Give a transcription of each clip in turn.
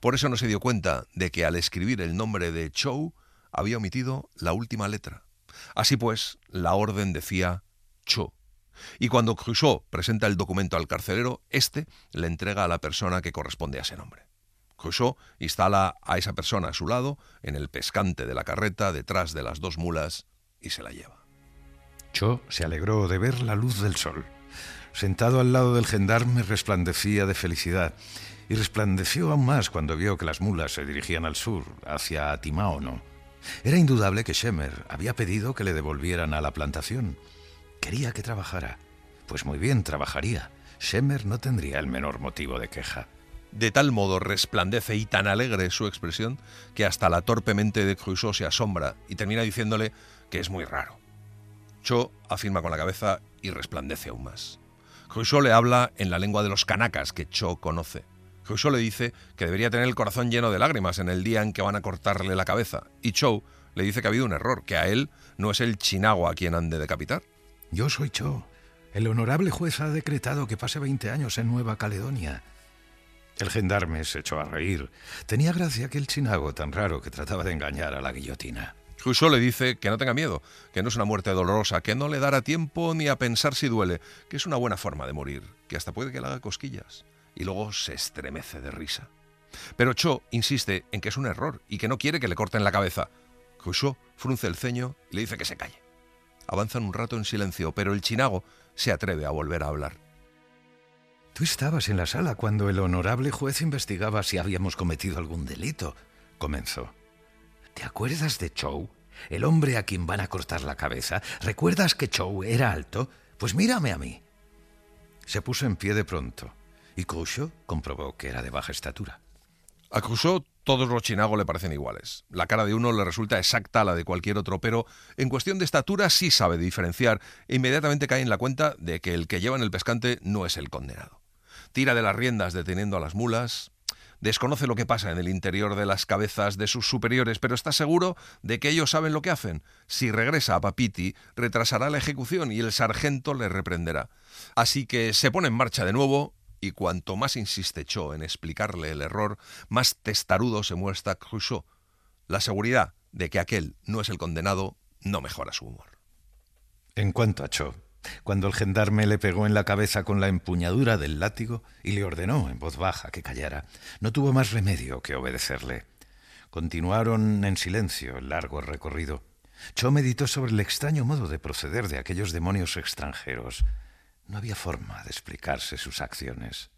Por eso no se dio cuenta de que al escribir el nombre de Chou había omitido la última letra. Así pues, la orden decía Cho. Y cuando Cruchot presenta el documento al carcelero, éste le entrega a la persona que corresponde a ese nombre. Cruchot instala a esa persona a su lado, en el pescante de la carreta, detrás de las dos mulas, y se la lleva. Cho se alegró de ver la luz del sol. Sentado al lado del gendarme resplandecía de felicidad, y resplandeció aún más cuando vio que las mulas se dirigían al sur, hacia Timaono. Era indudable que Shemer había pedido que le devolvieran a la plantación. Quería que trabajara. Pues muy bien, trabajaría. Shemer no tendría el menor motivo de queja. De tal modo resplandece y tan alegre su expresión que hasta la torpe mente de Cruchot se asombra y termina diciéndole que es muy raro. Cho afirma con la cabeza y resplandece aún más. Cruchot le habla en la lengua de los canacas que Cho conoce. Cruchot le dice que debería tener el corazón lleno de lágrimas en el día en que van a cortarle la cabeza. Y Cho le dice que ha habido un error, que a él no es el chinago a quien han de decapitar. Yo soy Cho. El honorable juez ha decretado que pase 20 años en Nueva Caledonia. El gendarme se echó a reír. Tenía gracia aquel chinago tan raro que trataba de engañar a la guillotina. Cruchot le dice que no tenga miedo, que no es una muerte dolorosa, que no le dará tiempo ni a pensar si duele, que es una buena forma de morir, que hasta puede que le haga cosquillas. Y luego se estremece de risa. Pero Cho insiste en que es un error y que no quiere que le corten la cabeza. Cruchot frunce el ceño y le dice que se calle. Avanzan un rato en silencio, pero el chinago se atreve a volver a hablar. Tú estabas en la sala cuando el honorable juez investigaba si habíamos cometido algún delito, comenzó. ¿Te acuerdas de Chou, el hombre a quien van a cortar la cabeza? ¿Recuerdas que Chou era alto? Pues mírame a mí. Se puso en pie de pronto y Cruchot comprobó que era de baja estatura. A Cruchot todos los chinagos le parecen iguales. La cara de uno le resulta exacta a la de cualquier otro, pero en cuestión de estatura sí sabe diferenciar e inmediatamente cae en la cuenta de que el que lleva en el pescante no es el condenado. Tira de las riendas deteniendo a las mulas. Desconoce lo que pasa en el interior de las cabezas de sus superiores, pero está seguro de que ellos saben lo que hacen. Si regresa a Papeete, retrasará la ejecución y el sargento le reprenderá. Así que se pone en marcha de nuevo, y cuanto más insiste Cho en explicarle el error, más testarudo se muestra Cruchot. La seguridad de que aquel no es el condenado no mejora su humor. En cuanto a Cho, cuando el gendarme le pegó en la cabeza con la empuñadura del látigo y le ordenó en voz baja que callara, no tuvo más remedio que obedecerle. Continuaron en silencio el largo recorrido. Cho meditó sobre el extraño modo de proceder de aquellos demonios extranjeros. No había forma de explicarse sus acciones.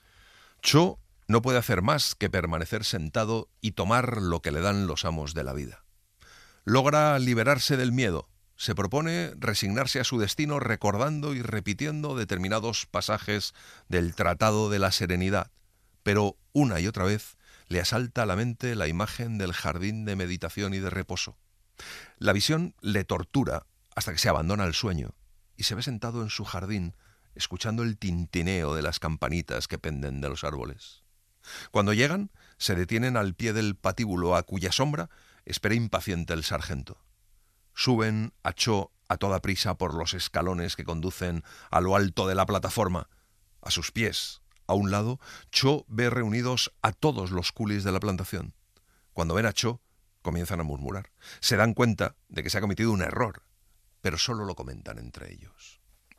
Cho no puede hacer más que permanecer sentado y tomar lo que le dan los amos de la vida. Logra liberarse del miedo. Se propone resignarse a su destino recordando y repitiendo determinados pasajes del Tratado de la Serenidad, pero una y otra vez le asalta a la mente la imagen del jardín de meditación y de reposo. La visión le tortura hasta que se abandona al sueño y se ve sentado en su jardín escuchando el tintineo de las campanitas que penden de los árboles. Cuando llegan, se detienen al pie del patíbulo a cuya sombra espera impaciente el sargento. Suben a Cho a toda prisa por los escalones que conducen a lo alto de la plataforma. A sus pies, a un lado, Cho ve reunidos a todos los coolies de la plantación. Cuando ven a Cho, comienzan a murmurar. Se dan cuenta de que se ha cometido un error, pero solo lo comentan entre ellos.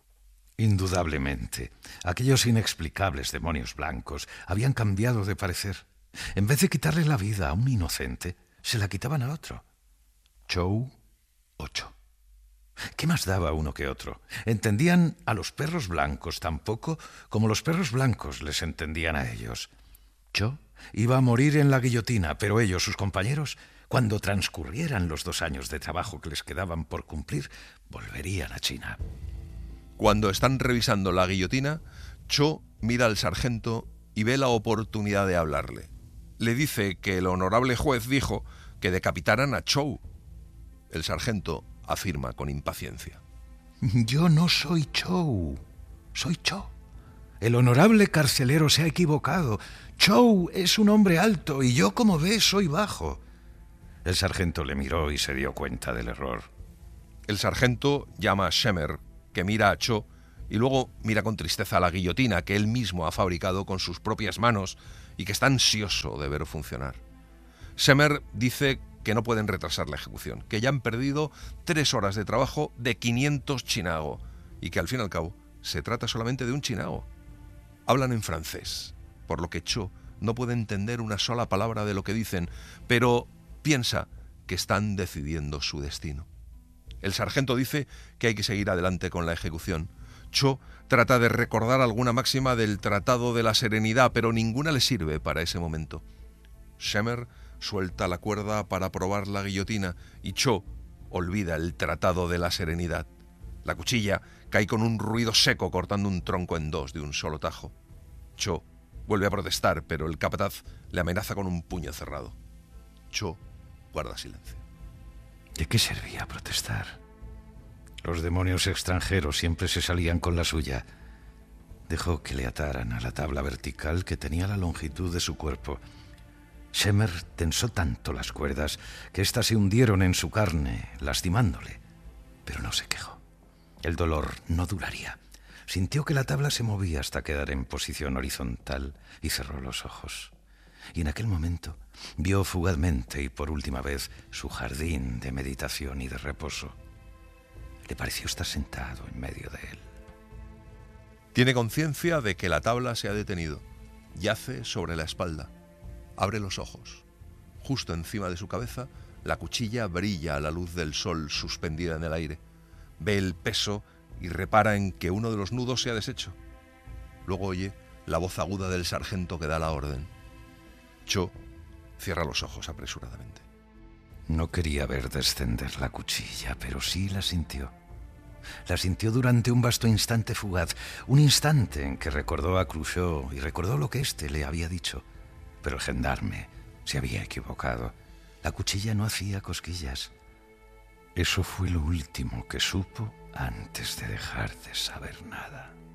Indudablemente, aquellos inexplicables demonios blancos habían cambiado de parecer. En vez de quitarle la vida a un inocente, se la quitaban a otro. Chou 8. ¿Qué más daba uno que otro? Entendían a los perros blancos tan poco como los perros blancos les entendían a ellos. Cho iba a morir en la guillotina, pero ellos, sus compañeros, cuando transcurrieran los 2 años de trabajo que les quedaban por cumplir, volverían a China. Cuando están revisando la guillotina, Cho mira al sargento y ve la oportunidad de hablarle. Le dice que el honorable juez dijo que decapitaran a Chou. El sargento afirma con impaciencia. Yo no soy Chou, soy Cho. El honorable carcelero se ha equivocado. Chou es un hombre alto y yo, como ves, soy bajo. El sargento le miró y se dio cuenta del error. El sargento llama a Shemer, que mira a Cho y luego mira con tristeza a la guillotina que él mismo ha fabricado con sus propias manos y que está ansioso de ver funcionar. Shemer dice que no pueden retrasar la ejecución, que ya han perdido 3 horas de trabajo de 500 chinago y que al fin y al cabo se trata solamente de un chinago. Hablan en francés, por lo que Cho no puede entender una sola palabra de lo que dicen, pero piensa que están decidiendo su destino. El sargento dice que hay que seguir adelante con la ejecución. Cho trata de recordar alguna máxima del Tratado de la Serenidad, pero ninguna le sirve para ese momento. Shemer suelta la cuerda para probar la guillotina y Cho olvida el Tratado de la Serenidad. La cuchilla cae con un ruido seco cortando un tronco en 2 de un solo tajo. Cho vuelve a protestar, pero el capataz le amenaza con un puño cerrado. Cho guarda silencio. ¿De qué servía protestar? Los demonios extranjeros siempre se salían con la suya. Dejó que le ataran a la tabla vertical que tenía la longitud de su cuerpo. Shemer tensó tanto las cuerdas que éstas se hundieron en su carne, lastimándole, pero no se quejó. El dolor no duraría. Sintió que la tabla se movía hasta quedar en posición horizontal y cerró los ojos. Y en aquel momento vio fugazmente y por última vez su jardín de meditación y de reposo. Le pareció estar sentado en medio de él. Tiene conciencia de que la tabla se ha detenido. Yace sobre la espalda. Abre los ojos. Justo encima de su cabeza, la cuchilla brilla a la luz del sol suspendida en el aire. Ve el peso y repara en que uno de los nudos se ha deshecho. Luego oye la voz aguda del sargento que da la orden. Cho cierra los ojos apresuradamente. No quería ver descender la cuchilla, pero sí la sintió. La sintió durante un vasto instante fugaz, un instante en que recordó a Cruchot y recordó lo que éste le había dicho. Pero el gendarme se había equivocado. La cuchilla no hacía cosquillas. Eso fue lo último que supo antes de dejar de saber nada.